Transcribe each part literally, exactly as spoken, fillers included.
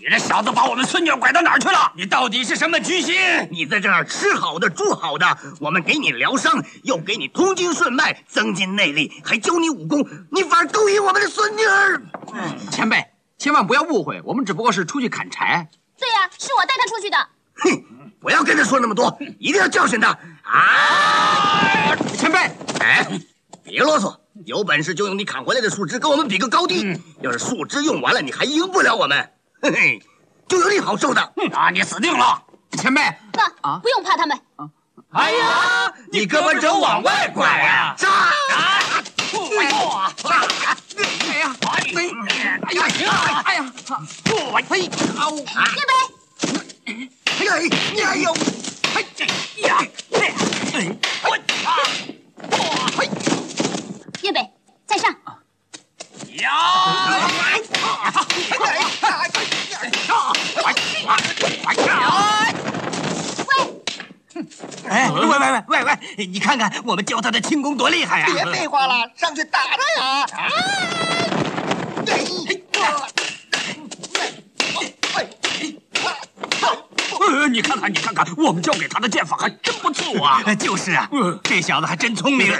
你这小子把我们孙女拐到哪儿去了？你到底是什么居心？ 你在这儿吃好的住好的，我们给你疗伤，又给你通经顺脉，增进内力，还教你武功，你反而勾引我们的孙女儿。 嗯、前辈，千万不要误会，我们只不过是出去砍柴。 对呀、啊，是我带他出去的。 哼，不要跟他说那么多，一定要教训他啊！ 前辈， 哎，别啰嗦。有本事就用你砍回来的树枝跟我们比个高低。嗯、要是树枝用完了，你还赢不了我们，嘿嘿，就有你好受的。 啊，你死定了， 前辈。 爸，啊，不用怕他们。 啊， 哎呀，你胳膊肘往外拐呀！ 杀！ 啊！哎呀！ 哎呀！哎呀！哎呀！哎呀！我嘿！啊！ 叶北。 哎呀！哎呦！ 哎呀！哎！我啊！我嘿！ 叶北，在上。 呀！ 哎，喂喂喂喂喂！你看看我们教他的轻功多厉害呀！ 别废话了，上去打他呀！啊！ 呃，你看看，你看看，我们教给他的剑法还真不错啊！就是啊，这小子还真聪明。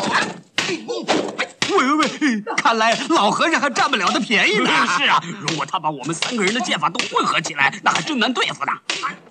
喂喂喂，看来老和尚还占不了他便宜呢。 是啊，如果他把我们三个人的剑法都混合起来，那还真难对付呢。